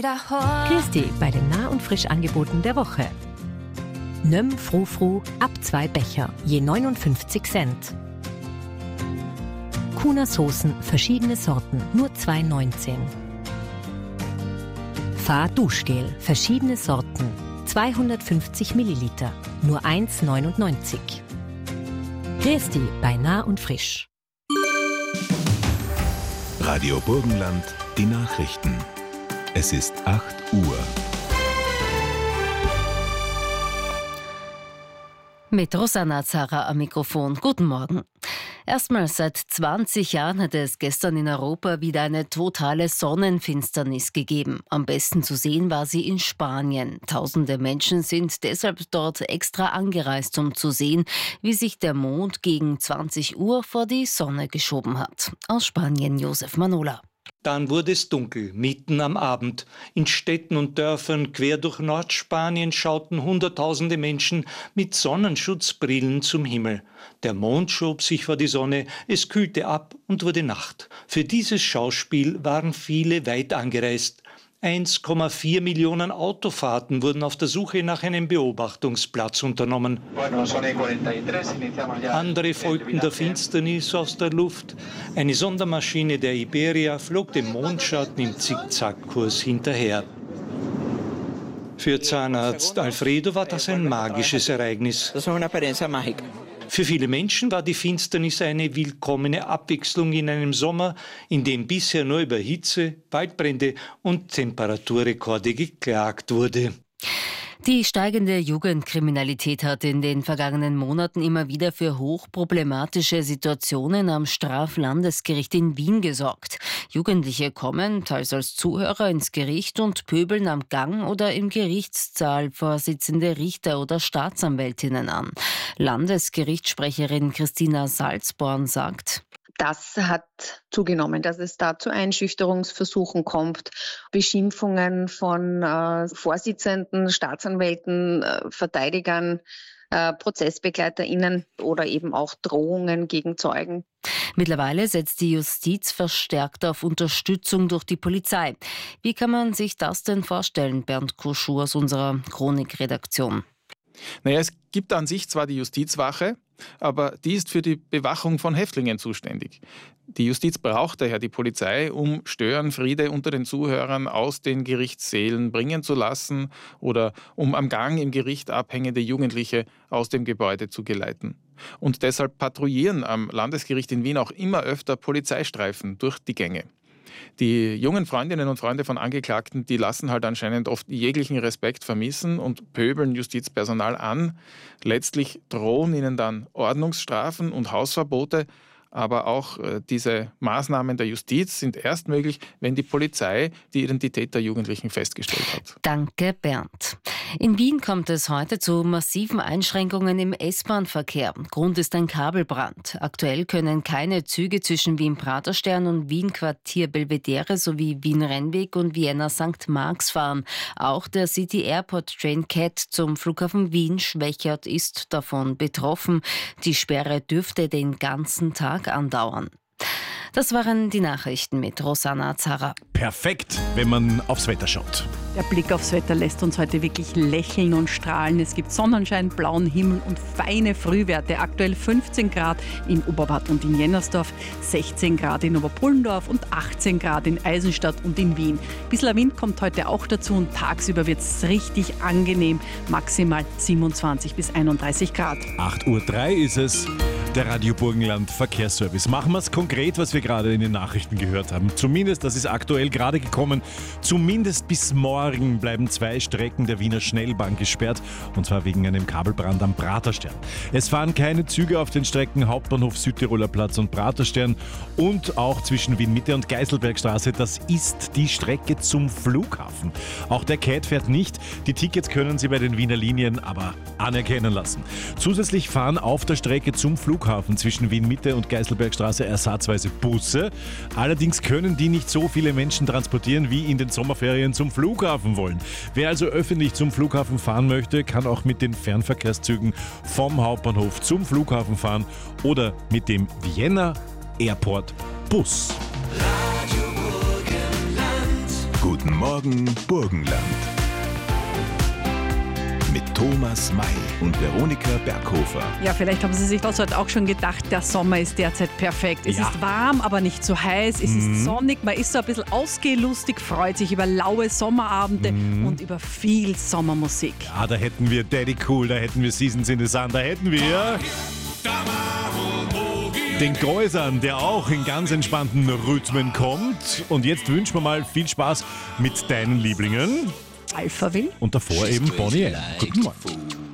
Christi bei den Nah- und Frischangeboten der Woche. Nöm Frufru ab 2 Becher, je 59 Cent. Kuna Soßen, verschiedene Sorten, nur 2,19. Fa Duschgel, verschiedene Sorten, 250 Milliliter, nur 1,99. Christi bei Nah und Frisch. Radio Burgenland, die Nachrichten. Es ist 8 Uhr. Mit Rosanna Zara am Mikrofon. Guten Morgen. Erstmals seit 20 Jahren hat es gestern in Europa wieder eine totale Sonnenfinsternis gegeben. Am besten zu sehen war sie in Spanien. Tausende Menschen sind deshalb dort extra angereist, um zu sehen, wie sich der Mond gegen 20 Uhr vor die Sonne geschoben hat. Aus Spanien Josef Manola. Dann wurde es dunkel, mitten am Abend. In Städten und Dörfern quer durch Nordspanien schauten Hunderttausende Menschen mit Sonnenschutzbrillen zum Himmel. Der Mond schob sich vor die Sonne, es kühlte ab und wurde Nacht. Für dieses Schauspiel waren viele weit angereist. 1,4 Millionen Autofahrten wurden auf der Suche nach einem Beobachtungsplatz unternommen. Andere folgten der Finsternis aus der Luft. Eine Sondermaschine der Iberia flog dem Mondschatten im Zickzackkurs hinterher. Für Zahnarzt Alfredo war das ein magisches Ereignis. Für viele Menschen war die Finsternis eine willkommene Abwechslung in einem Sommer, in dem bisher nur über Hitze, Waldbrände und Temperaturrekorde geklagt wurde. Die steigende Jugendkriminalität hat in den vergangenen Monaten immer wieder für hochproblematische Situationen am Straflandesgericht in Wien gesorgt. Jugendliche kommen, teils als Zuhörer, ins Gericht und pöbeln am Gang oder im Gerichtssaal Vorsitzende Richter oder Staatsanwältinnen an. Landesgerichtssprecherin Christina Salzborn sagt: Das hat zugenommen, dass es da zu Einschüchterungsversuchen kommt, Beschimpfungen von Vorsitzenden, Staatsanwälten, Verteidigern, ProzessbegleiterInnen oder eben auch Drohungen gegen Zeugen. Mittlerweile setzt die Justiz verstärkt auf Unterstützung durch die Polizei. Wie kann man sich das denn vorstellen, Bernd Kuschur aus unserer Chronikredaktion? Naja, es gibt an sich zwar die Justizwache, aber die ist für die Bewachung von Häftlingen zuständig. Die Justiz braucht daher die Polizei, um Störenfriede unter den Zuhörern aus den Gerichtssälen bringen zu lassen oder um am Gang im Gericht abhängende Jugendliche aus dem Gebäude zu geleiten. Und deshalb patrouillieren am Landesgericht in Wien auch immer öfter Polizeistreifen durch die Gänge. Die jungen Freundinnen und Freunde von Angeklagten, die lassen halt anscheinend oft jeglichen Respekt vermissen und pöbeln Justizpersonal an. Letztlich drohen ihnen dann Ordnungsstrafen und Hausverbote. Aber auch diese Maßnahmen der Justiz sind erst möglich, wenn die Polizei die Identität der Jugendlichen festgestellt hat. Danke, Bernd. In Wien kommt es heute zu massiven Einschränkungen im S-Bahn-Verkehr. Grund ist ein Kabelbrand. Aktuell können keine Züge zwischen Wien-Praterstern und Wien-Quartier Belvedere sowie Wien-Rennweg und Vienna-St. Marx fahren. Auch der City Airport Train CAT zum Flughafen Wien-Schwächert ist davon betroffen. Die Sperre dürfte den ganzen Tag andauern. Das waren die Nachrichten mit Rosanna Zara. Perfekt, wenn man aufs Wetter schaut. Der Blick aufs Wetter lässt uns heute wirklich lächeln und strahlen. Es gibt Sonnenschein, blauen Himmel und feine Frühwerte. Aktuell 15 Grad in Oberwart und in Jennersdorf, 16 Grad in Oberpullendorf und 18 Grad in Eisenstadt und in Wien. Ein bisschen Wind kommt heute auch dazu und tagsüber wird es richtig angenehm. Maximal 27 bis 31 Grad. 8:03 Uhr ist es. Der Radio Burgenland Verkehrsservice. Machen wir es konkret, was wir gerade in den Nachrichten gehört haben. Zumindest, das ist aktuell gerade gekommen, zumindest bis morgen bleiben 2 Strecken der Wiener Schnellbahn gesperrt, und zwar wegen einem Kabelbrand am Praterstern. Es fahren keine Züge auf den Strecken Hauptbahnhof Südtiroler Platz und Praterstern und auch zwischen Wien Mitte und Geiselbergstraße. Das ist die Strecke zum Flughafen. Auch der CAT fährt nicht. Die Tickets können Sie bei den Wiener Linien aber anerkennen lassen. Zusätzlich fahren auf der Strecke zum Flughafen zwischen Wien Mitte und Geiselbergstraße ersatzweise Busse. Allerdings können die nicht so viele Menschen transportieren, wie in den Sommerferien zum Flughafen wollen. Wer also öffentlich zum Flughafen fahren möchte, kann auch mit den Fernverkehrszügen vom Hauptbahnhof zum Flughafen fahren oder mit dem Vienna Airport Bus. Radio Burgenland. Guten Morgen Burgenland. Mit Thomas May und Veronika Berghofer. Ja, vielleicht haben Sie sich das heute auch schon gedacht, der Sommer ist derzeit perfekt. Es ist warm, aber nicht zu heiß, es ist sonnig, man ist so ein bisschen ausgelustig, freut sich über laue Sommerabende und über viel Sommermusik. Ja, da hätten wir Daddy Cool, da hätten wir Seasons in the Sun, da hätten wir den Geusern, der auch in ganz entspannten Rhythmen kommt. Und jetzt wünschen wir mal viel Spaß mit deinen Lieblingen. Alphaville. Und davor eben Bonnie M. Guten Morgen.